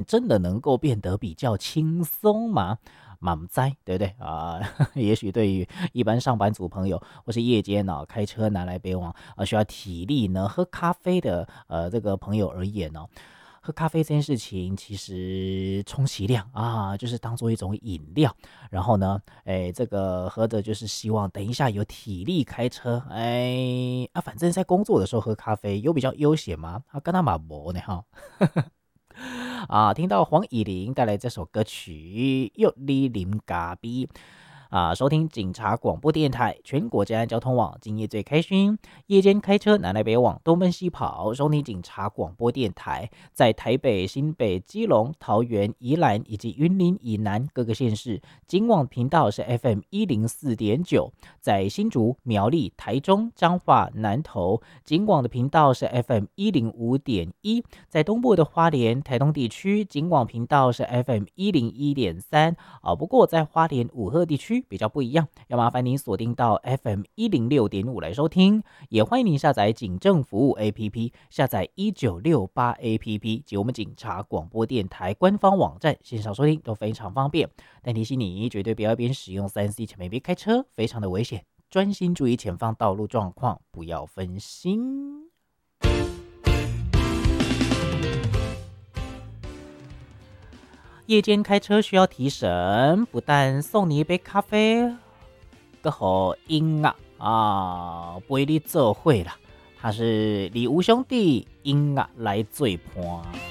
真的能够变得比较轻松吗？满栽，对不对啊？也许对于一般上班族朋友或是夜间开车南来北往需要体力呢喝咖啡的这个朋友而言喝咖啡这件事情，其实充其量就是当做一种饮料，然后呢，这个喝着就是希望等一下有体力开车，反正在工作的时候喝咖啡有比较悠闲吗？跟他马博呢哈。听到黄以玲带来这首歌曲《又哩林咖比》收听警察广播电台全国治安交通网，今夜最开心。夜间开车南来北往，东奔西跑，收听警察广播电台，在台北、新北、基隆、桃园、宜兰以及云林以南各个县市，警网频道是 FM104.9，在新竹、苗栗、台中、彰化、南投，警网的频道是 FM105.1，在东部的花莲、台东地区，警广频道是 FM101.3不过在花莲五鹤地区比较不一样，要麻烦您锁定到 FM106.5来收听，也欢迎您下载警政服务 APP， 下载1968 APP 及我们警察广播电台官方网站，线上收听都非常方便。但提醒你，绝对不要一边使用 3C 前面一边开车，非常的危险，专心注意前方道路状况，不要分心。夜间开车需要提神，不但送你一杯咖啡，更好音乐陪你做伙啦。它是李吴兄弟音乐来做伴。